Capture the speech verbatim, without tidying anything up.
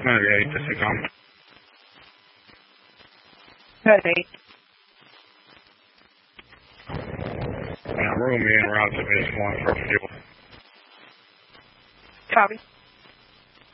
Okay, this is on. Ready. Now, room in route to this one for fuel. Copy.